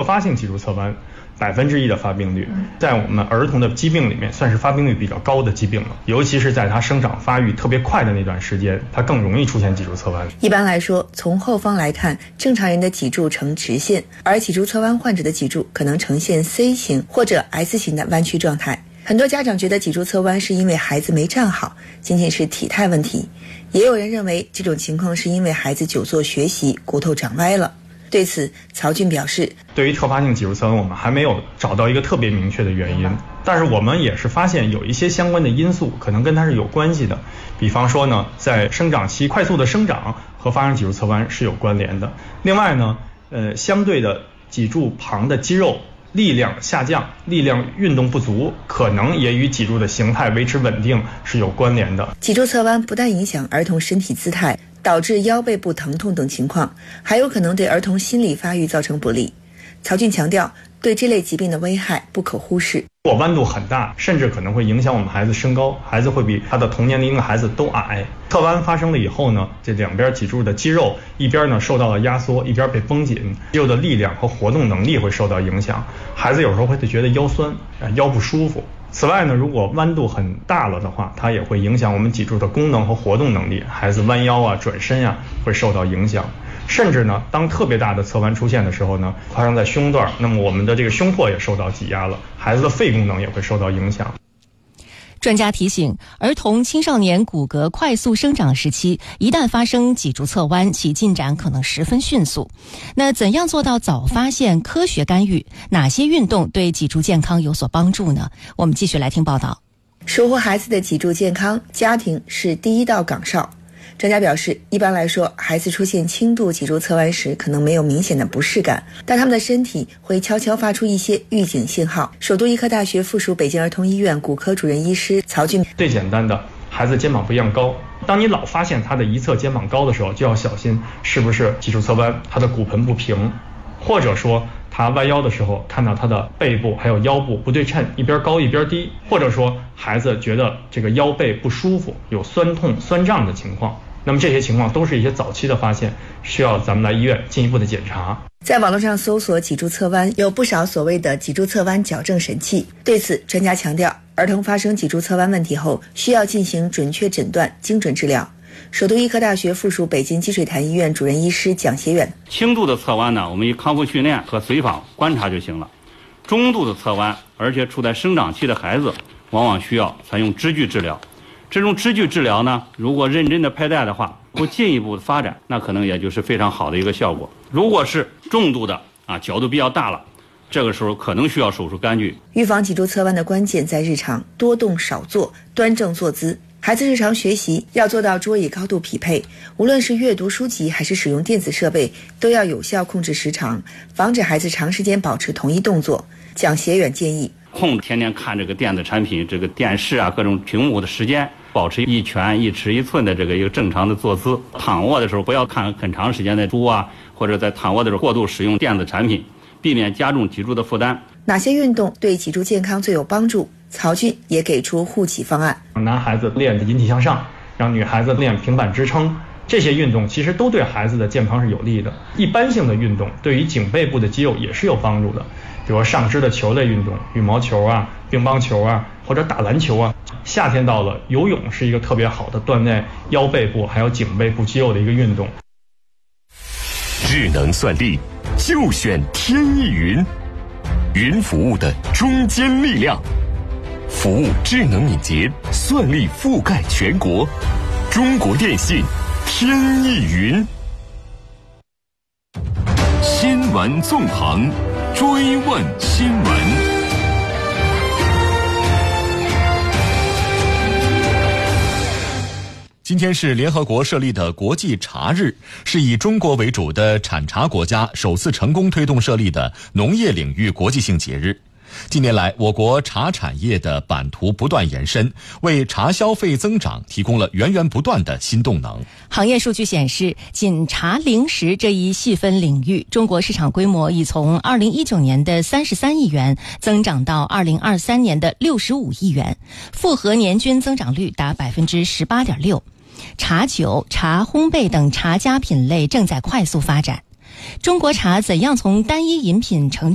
发性脊柱侧弯1%的发病率，在我们儿童的疾病里面算是发病率比较高的疾病了，尤其是在它生长发育特别快的那段时间，它更容易出现脊柱侧弯。 一般来说，从后方来看，正常人的脊柱呈直线，而脊柱侧弯患者的脊柱可能呈现 C 型或者 S 型的弯曲状态。很多家长觉得脊柱侧弯是因为孩子没站好，仅仅是体态问题，也有人认为这种情况是因为孩子久坐学习，骨头长歪了。对此，曹俊表示， 对于特发性脊柱侧弯，我们还没有找到一个特别明确的原因，但是我们也是发现有一些相关的因素可能跟它是有关系的。比方说呢，在生长期快速的生长和发生脊柱侧弯是有关联的。另外呢，相对的脊柱旁的肌肉力量下降，力量运动不足，可能也与脊柱的形态维持稳定是有关联的。 脊柱侧弯不但影响儿童身体姿态，导致腰背部疼痛等情况，还有可能对儿童心理发育造成不利。曹俊强调，对这类疾病的危害不可忽视。 如果弯度很大，甚至可能会影响我们孩子身高，孩子会比他的同年龄的孩子都矮。侧弯发生了以后呢，这两边脊柱的肌肉一边呢受到了压缩，一边被绷紧，肌肉的力量和活动能力会受到影响，孩子有时候会觉得腰酸，腰不舒服。此外呢，如果弯度很大了的话，它也会影响我们脊柱的功能和活动能力，孩子弯腰啊、转身啊会受到影响。甚至呢，当特别大的侧弯出现的时候呢，发生在胸段，那么我们的这个胸廓也受到挤压了，孩子的肺功能也会受到影响。 专家提醒，儿童青少年骨骼快速生长时期，一旦发生脊柱侧弯，其进展可能十分迅速。那怎样做到早发现、科学干预？哪些运动对脊柱健康有所帮助呢？我们继续来听报道。 守护孩子的脊柱健康，家庭是第一道岗哨。专家表示，一般来说，孩子出现轻度脊柱侧弯时可能没有明显的不适感，但他们的身体会悄悄发出一些预警信号。首都医科大学附属北京儿童医院骨科主任医师曹俊， 最简单的，孩子肩膀不一样高，当你老发现他的一侧肩膀高的时候，就要小心是不是脊柱侧弯，他的骨盆不平，或者说他弯腰的时候看到他的背部还有腰部不对称，一边高一边低，或者说孩子觉得这个腰背不舒服，有酸痛酸胀的情况，那么这些情况都是一些早期的发现，需要咱们来医院进一步的检查。 在网络上搜索脊柱侧弯，有不少所谓的脊柱侧弯矫正神器。对此，专家强调，儿童发生脊柱侧弯问题后，需要进行准确诊断、精准治疗。首都医科大学附属北京积水潭医院主任医师蒋协远， 轻度的侧弯呢，我们以康复训练和随访观察就行了。中度的侧弯，而且处在生长期的孩子，往往需要采用支具治疗。这种支具治疗呢，如果认真的佩戴的话，不进一步的发展，那可能也就是非常好的一个效果。如果是重度的角度比较大了，这个时候可能需要手术干预。 预防脊柱侧弯的关键在日常多动少坐，端正坐姿。孩子日常学习要做到桌椅高度匹配，无论是阅读书籍还是使用电子设备，都要有效控制时长，防止孩子长时间保持同一动作。蒋协远建议， 控制天天看这个电子产品、这个电视各种屏幕的时间，保持一拳一尺一寸的这个一个正常的坐姿。躺卧的时候不要看很长时间的书或者在躺卧的时候过度使用电子产品，避免加重脊柱的负担。 哪些运动对脊柱健康最有帮助？曹俊也给出护脊方案。 男孩子练引体向上，让女孩子练平板支撑，这些运动其实都对孩子的健康是有利的。一般性的运动对于颈背部的肌肉也是有帮助的，比如上肢的球类运动，羽毛球乒乓球或者打篮球夏天到了，游泳是一个特别好的锻炼腰背部还有颈背部肌肉的一个运动。 智能算力就选天翼云，云服务的中坚力量，服务智能敏捷，算力覆盖全国。中国电信天翼云。新闻纵横，追问新闻。今天是联合国设立的国际茶日，是以中国为主的产茶国家首次成功推动设立的农业领域国际性节日。近年来，我国茶产业的版图不断延伸，为茶消费增长提供了源源不断的新动能。 行业数据显示，仅茶零食这一细分领域，中国市场规模已从2019年的33亿元增长到2023年的65亿元，复合年均增长率达18.6%。茶酒、茶烘焙等茶家品类正在快速发展。中国茶怎样从单一饮品成